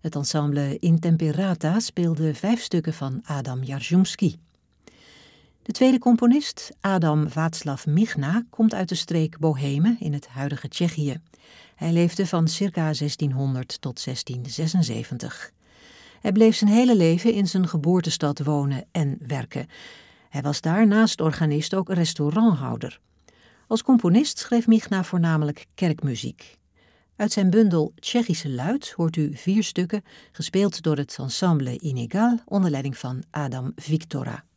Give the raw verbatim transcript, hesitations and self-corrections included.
Het ensemble Intemperata speelde vijf stukken van Adam Jarzhumski. De tweede componist, Adam Václav Michna, komt uit de streek Bohemen in het huidige Tsjechië. Hij leefde van circa zestienhonderd tot zestien zesenzeventig. Hij bleef zijn hele leven in zijn geboortestad wonen en werken. Hij was daar naast organist ook restauranthouder. Als componist schreef Michna voornamelijk kerkmuziek. Uit zijn bundel Tsjechische luid hoort u vier stukken, gespeeld door het ensemble Inegal onder leiding van Adam Viktora.